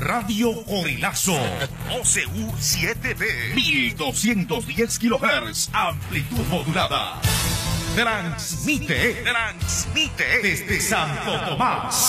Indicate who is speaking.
Speaker 1: Radio Corilazo, OCU 7B, 1210 kHz, amplitud modulada. Transmite desde Santo Tomás.